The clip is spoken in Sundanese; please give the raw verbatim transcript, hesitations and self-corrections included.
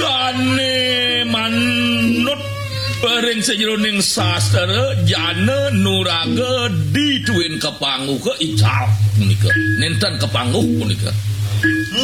Sane manut Pering sejeroning sastra jana nuraga dituin ke panggung ke ical punika nenten ke panggung punika